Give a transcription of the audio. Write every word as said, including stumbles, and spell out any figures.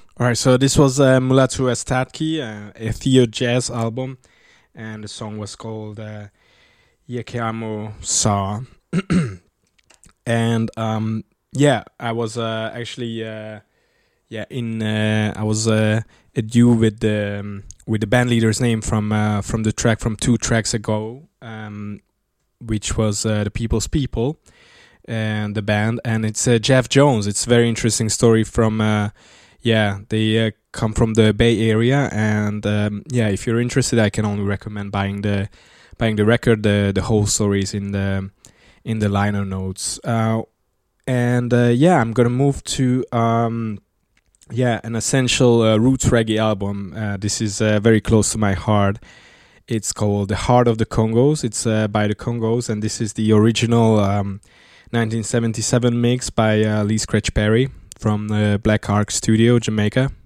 All right, so this was uh, Mulatu Estatki, uh, a Theo jazz album, and the song was called uh, Yekiamo Sa. and um, yeah, I was uh, actually uh, yeah in uh, I was uh, at due with the um, with the band leader's name from uh, from the track from two tracks ago, um, which was uh, the People's People and the band, and it's uh, Jeff Jones. It's a very interesting story from. Uh, Yeah, they uh, come from the Bay Area, and um, yeah, if you're interested, I can only recommend buying the buying the record. The the whole story is in the in the liner notes. Uh, and uh, yeah, I'm gonna move to um, yeah an essential uh, roots reggae album. Uh, this is uh, very close to my heart. It's called The Heart of the Congos. It's uh, by the Congos, and this is the original um, nineteen seventy-seven mix by uh, Lee Scratch Perry from the Black Ark Studio, Jamaica.